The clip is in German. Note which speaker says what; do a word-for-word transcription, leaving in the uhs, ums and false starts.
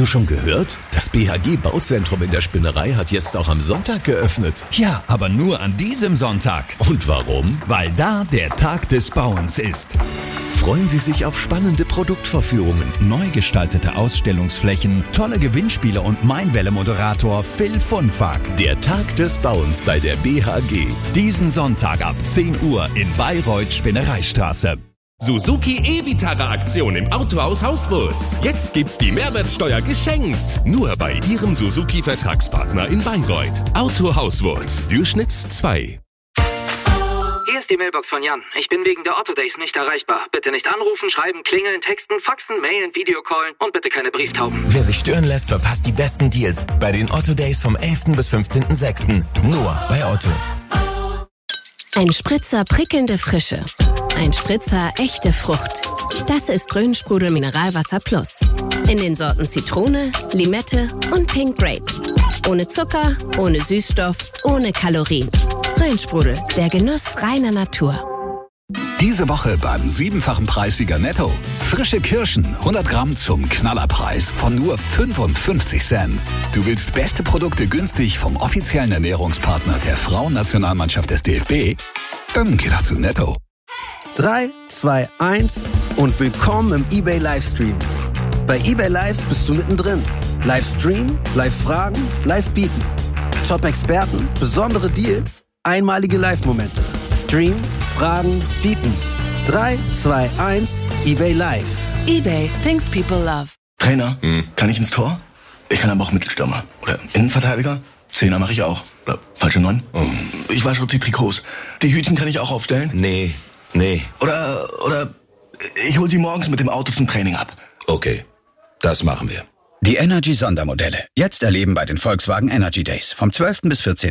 Speaker 1: du schon gehört? Das B H G-Bauzentrum in der Spinnerei hat jetzt auch am Sonntag geöffnet.
Speaker 2: Ja, aber nur an diesem Sonntag.
Speaker 1: Und warum?
Speaker 2: Weil da der Tag des Bauens ist.
Speaker 1: Freuen Sie sich auf spannende Produktvorführungen,
Speaker 2: Neu gestaltete Ausstellungsflächen, tolle Gewinnspiele und Mainwelle-Moderator Phil Funfag.
Speaker 1: der Tag des Bauens bei der B H G.
Speaker 2: Diesen Sonntag ab zehn Uhr in Bayreuth Spinnereistraße.
Speaker 3: Suzuki E-Vitara-Aktion im Autohaus Hauswurz. Jetzt gibt's die Mehrwertsteuer geschenkt. Nur bei Ihrem Suzuki-Vertragspartner in Bayreuth. Autohaus Wurz, Durchschnitts zwei.
Speaker 4: Hier ist die Mailbox von Jan. Ich bin wegen der Otto Days nicht erreichbar. Bitte nicht anrufen, schreiben, klingeln, texten, faxen, mailen, Videocallen und bitte keine Brieftauben.
Speaker 5: Wer sich stören lässt, verpasst die besten Deals bei den Otto Days vom elften bis fünfzehnten sechsten Nur bei Otto.
Speaker 6: Ein Spritzer prickelnde Frische. Ein Spritzer echte Frucht. Das ist Grünsprudel Mineralwasser Plus. In den Sorten Zitrone, Limette und Pink Grape. Ohne Zucker, ohne Süßstoff, ohne Kalorien. Grünsprudel, der Genuss reiner Natur.
Speaker 7: Diese Woche beim siebenfachen Preissieger Netto. Frische Kirschen, hundert Gramm zum Knallerpreis von nur fünfundfünfzig Cent. Du willst beste Produkte günstig vom offiziellen Ernährungspartner der Frauennationalmannschaft des D F B? Dann geh doch zu Netto.
Speaker 8: drei, zwei, eins und willkommen im eBay Livestream. Bei eBay Live bist du mittendrin. Livestream, Live-Fragen, Live-Bieten. Top-Experten, besondere Deals, einmalige Live-Momente. Stream, Fragen, Bieten. drei, zwei, eins, eBay Live.
Speaker 6: eBay, things people love.
Speaker 9: Trainer, hm. kann ich ins Tor? Ich kann aber auch Mittelstürmer. Oder Innenverteidiger? Zehner mache ich auch. Oder falsche Neun? Oh. Ich wasche die Trikots. Die Hütchen kann ich auch aufstellen?
Speaker 5: Nee, nee.
Speaker 9: Oder, oder ich hol sie morgens mit dem Auto zum Training ab.
Speaker 5: Okay, das machen wir.
Speaker 10: Die Energy-Sondermodelle. Jetzt erleben bei den Volkswagen Energy Days vom zwölften bis vierzehnten